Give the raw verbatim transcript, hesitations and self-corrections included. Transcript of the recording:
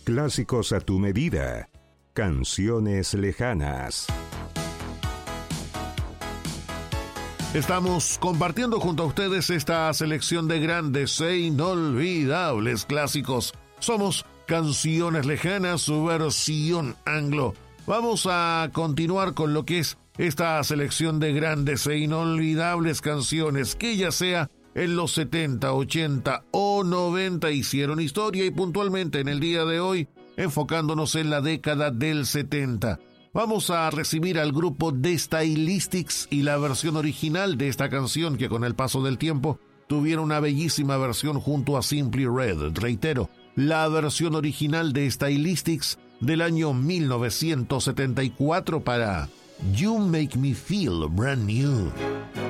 clásicos a tu medida. Canciones lejanas. Estamos compartiendo junto a ustedes esta selección de grandes e inolvidables clásicos. Somos Canciones Lejanas, su versión anglo. Vamos a continuar con lo que es esta selección de grandes e inolvidables canciones que ya sea en los setenta, ochenta o noventa hicieron historia, y puntualmente en el día de hoy enfocándonos en la década del setenta. Vamos a recibir al grupo The Stylistics y la versión original de esta canción, que con el paso del tiempo tuvieron una bellísima versión junto a Simply Red. Reitero, la versión original de Stylistics del año mil novecientos setenta y cuatro para You Make Me Feel Brand New.